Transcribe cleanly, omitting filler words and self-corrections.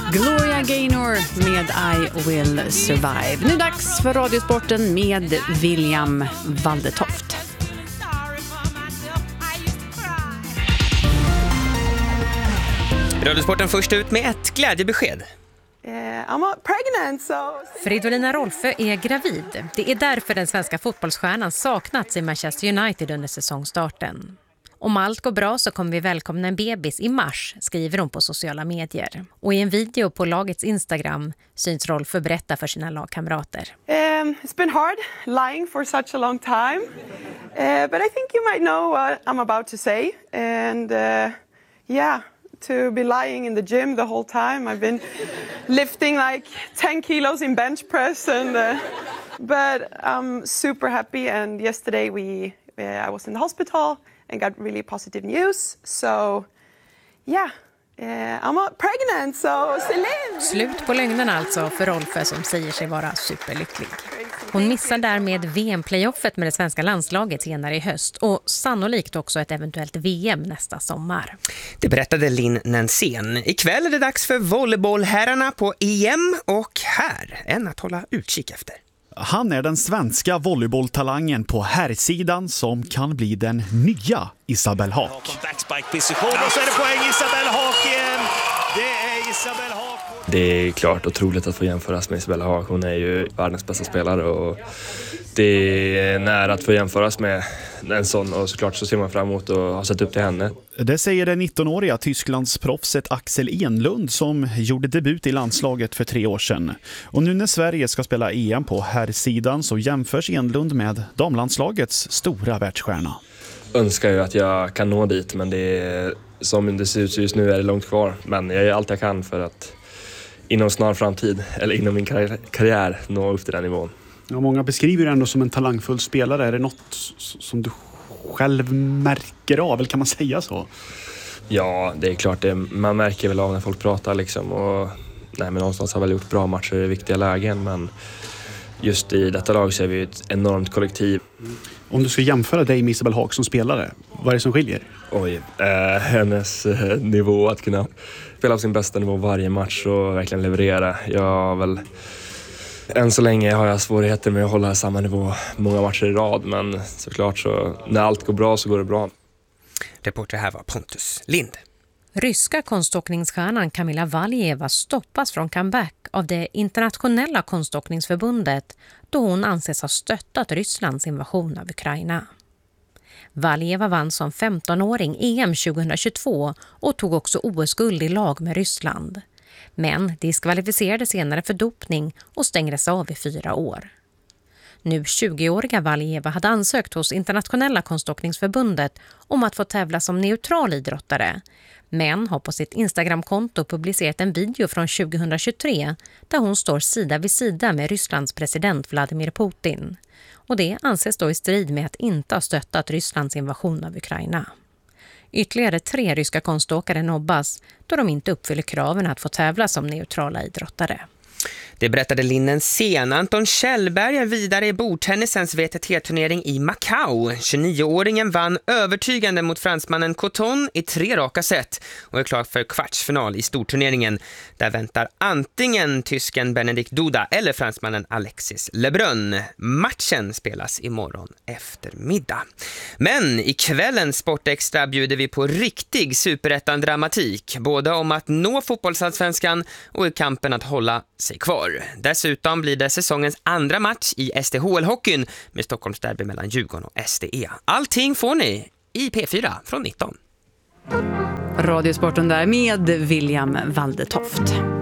Gloria Gaynor med I Will Survive. Nu dags för Radiosporten med William Valdetoft. Radiosporten först ut med ett glädjebesked. I'm pregnant, so... Fridolina Rolfö är gravid. Det är därför den svenska fotbollsstjärnan saknats i Manchester United under säsongstarten. Om allt går bra så kommer vi välkomna en bebis i mars, skriver hon på sociala medier. Och i en video på lagets Instagram syns Rolfö berätta för sina lagkamrater. It's been hard lying for such a long time. But I think you might know what I'm about to say. And yeah, to be lying in the gym the whole time. I've been lifting like 10 kilos in bench press. But I'm super happy. And yesterday I was in the hospital and got really positive news. So, yeah, I'm pregnant, so Celine! Slut på lögnen alltså för Rolfö som säger sig vara superlycklig. Hon missar därmed VM-playoffet med det svenska landslaget senare i höst och sannolikt också ett eventuellt VM nästa sommar. Det berättade Linn Nensén. Ikväll är det dags för volleybollherrarna på EM och här en att hålla utkik efter. Han är den svenska volleybolltalangen på herrsidan som kan bli den nya Isabelle Haak. Och så är det poäng Isabelle Haak igen. Det är Isabelle Haak. Det är klart otroligt att få jämföras med Isabelle Haak. Hon är ju världens bästa spelare och det är nära att få jämföras med en sån och såklart så ser man fram emot att ha sett upp till henne. Det säger det 19-åriga Tysklandsproffset Axel Enlund som gjorde debut i landslaget för 3 år sedan. Och nu när Sverige ska spela EM på herrsidan så jämförs Enlund med damlandslagets stora världsstjärna. Önskar ju att jag kan nå dit men det är, som det ser ut just nu är det långt kvar. Men jag gör allt jag kan för att inom snar framtid eller inom min karriär nå upp till den nivån. Ja, många beskriver det ändå som en talangfull spelare. Är det något som du själv märker av, eller kan man säga så? Ja, det är klart. Man märker väl av när folk pratar liksom. Och, men någonstans har väl gjort bra matcher i viktiga lägen. Men just i detta lag så är vi ett enormt kollektiv. Om du ska jämföra dig med Isabelle Haak som spelare, vad är det som skiljer? Hennes nivå att kunna spela på sin bästa nivå varje match och verkligen leverera. Jag har väl... Än så länge har jag svårigheter med att hålla samma nivå många matcher i rad. Men såklart så när allt går bra så går det bra. Reporter här var Pontus Lind. Ryska konståkningsstjärnan Kamila Valieva stoppas från comeback av det internationella konståkningsförbundet då hon anses ha stöttat Rysslands invasion av Ukraina. Valieva vann som 15-åring EM 2022 och tog också OS-guld i lag med Ryssland. Men diskvalificerades senare för dopning och stängdes av i 4 år. Nu 20-åriga Valieva hade ansökt hos internationella konståkningsförbundet om att få tävla som neutral idrottare. Men har på sitt Instagramkonto publicerat en video från 2023 där hon står sida vid sida med Rysslands president Vladimir Putin. Och det anses då i strid med att inte ha stöttat Rysslands invasion av Ukraina. Ytterligare 3 ryska konståkare nobbas då de inte uppfyller kraven att få tävla som neutrala idrottare. Det berättade Linn Nensén. Anton Kjellberg är vidare i bordtennisens VTT-turnering i Macau. 29-åringen vann övertygande mot fransmannen Coton i 3 raka set och är klar för kvartsfinal i storturneringen. Där väntar antingen tysken Benedikt Duda eller fransmannen Alexis Lebrun. Matchen spelas imorgon eftermiddag. Men i kvällens Sportextra bjuder vi på riktig superettan-dramatik. Både om att nå fotbollsallsvenskan och i kampen att hålla sig kvar. Dessutom blir det säsongens andra match i SDHL-hockeyn med Stockholms derby mellan Djurgården och SDE. Allting får ni i P4 från 19. Radiosporten där med William Valdetoft.